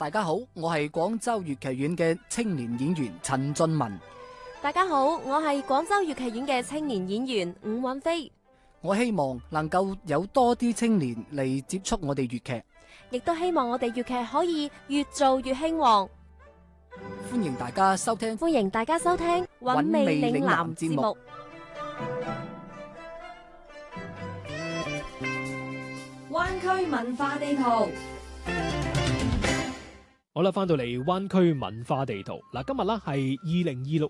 大家好，我係廣州粵劇院嘅青年演員陳俊文。 大家好，我係廣州粵劇院嘅青年演員伍韻飛。 我希望能夠有多啲青年嚟接觸我哋粵劇， 亦都希望我哋粵劇可以越做越興旺。 歡迎大家收聽 《韻味嶺南》節目。 灣區文化地圖。 好啦，翻到嚟灣區文化地圖嗱，今日啦係2026